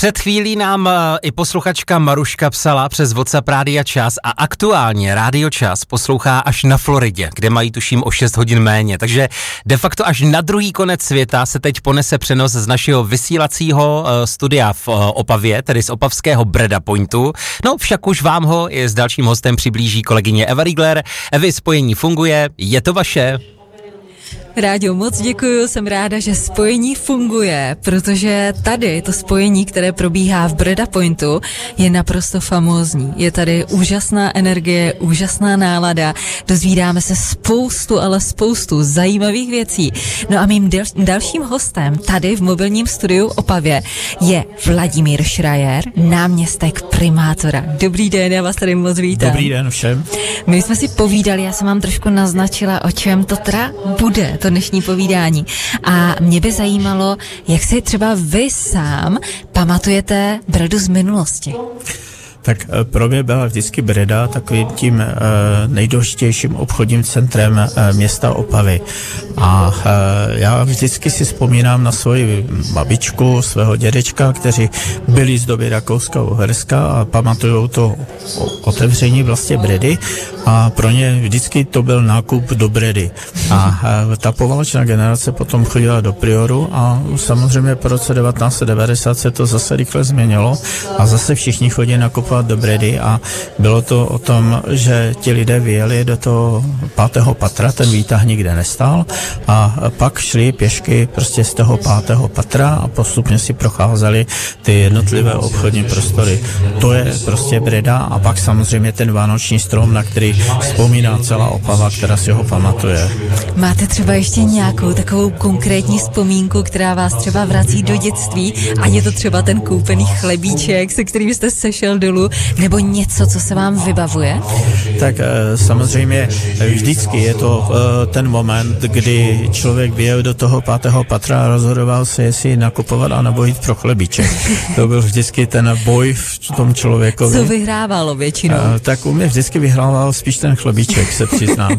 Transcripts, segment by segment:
Před chvílí nám i posluchačka Maruška psala přes WhatsApp Rádia Čas a aktuálně Rádio Čas poslouchá až na Floridě, kde mají tuším o 6 hodin méně, takže de facto až na druhý konec světa se teď ponese přenos z našeho vysílacího studia v Opavě, tedy z opavského Breda Pointu. No však už vám ho i s dalším hostem přiblíží kolegyně Eva Riegler. Evy, spojení funguje, je to vaše? Rádio, moc děkuju, jsem ráda, že spojení funguje, protože tady to spojení, které probíhá v Breda Pointu, je naprosto famózní. Je tady úžasná energie, úžasná nálada, dozvídáme se spoustu zajímavých věcí. No a mým dalším hostem tady v mobilním studiu Opavě je Vladimír Schreier, náměstek primátora. Dobrý den, já vás tady moc vítám. Dobrý den všem. My jsme si povídali, já jsem vám trošku naznačila, o čem to teda bude, to dnešní povídání. A mě by zajímalo, jak si třeba vy sám pamatujete Bredu z minulosti. Tak pro mě byla vždycky Breda takovým tím nejdůležitějším obchodním centrem města Opavy. A já vždycky si vzpomínám na svoji babičku, svého dědečka, kteří byli z doby Rakouska-Uherska a pamatujou to otevření vlastně Bredy a pro ně vždycky to byl nákup do Bredy. A ta poválečná generace potom chodila do Prioru a samozřejmě po roce 1990 se to zase rychle změnilo a zase všichni chodí nakupovat do Bredy a bylo to o tom, že ti lidé vyjeli do toho 5. patra, ten výtah nikde nestál a pak šli pěšky prostě z toho 5. patra a postupně si procházeli ty jednotlivé obchodní prostory. To je prostě Breda a pak samozřejmě ten vánoční strom, na který vzpomíná celá Opava, která si ho pamatuje. Máte třeba ještě nějakou takovou konkrétní vzpomínku, která vás třeba vrací do dětství a je to třeba ten koupený chlebíček, se kterým jste sešel dolů, nebo něco, co se vám vybavuje? Tak samozřejmě vždycky je to ten moment, kdy člověk vyjel do toho 5. patra a rozhodoval se, jestli nakupovat a nebo jít pro chlebíček. To byl vždycky ten boj v tom člověkovi. Co vyhrávalo většinou? Tak u mě vždycky vyhrával spíš ten chlebíček, se přiznám.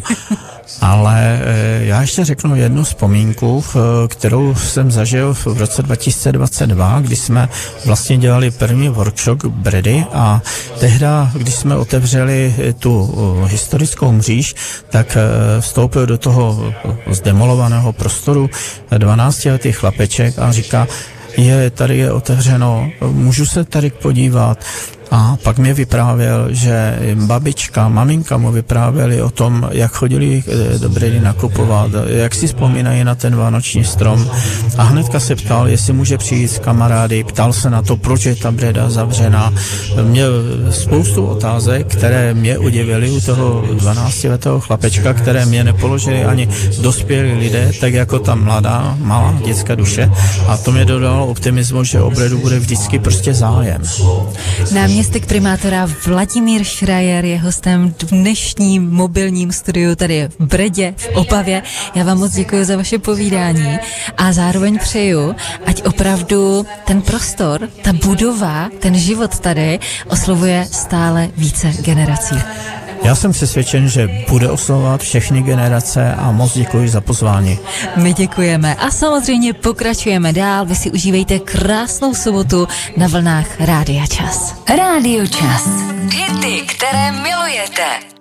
Ale já ještě řeknu jednu vzpomínku, kterou jsem zažil v roce 2022, kdy jsme vlastně dělali první workshop Bredy a tehda, když jsme otevřeli tu historickou mříž, tak vstoupil do toho zdemolovaného prostoru 12letý chlapeček a říká, tady je otevřeno, můžu se tady podívat. A pak mě vyprávěl, že babička, maminka mu vyprávěli o tom, jak chodili do Bredy nakupovat, jak si vzpomínají na ten vánoční strom. A hnedka se ptal, jestli může přijít s kamarády, ptal se na to, proč je ta Breda zavřená. Měl spoustu otázek, které mě udivily u toho 12letého chlapečka, které mě nepoložili ani dospělí lidé, tak jako ta mladá, malá dětská duše. A to mě dodalo optimismu, že o Bredu bude vždycky prostě zájem. Náměstek primátora Vladimír Schreier je hostem v dnešním mobilním studiu tady v Bredě, v Opavě. Já vám moc děkuji za vaše povídání a zároveň přeju, ať opravdu ten prostor, ta budova, ten život tady oslovuje stále více generací. Já jsem přesvědčen, že bude oslovovat všechny generace a moc děkuji za pozvání. My děkujeme a samozřejmě pokračujeme dál. Vy si užívejte krásnou sobotu na vlnách Rádia Čas. Rádio Čas. Hity, které milujete.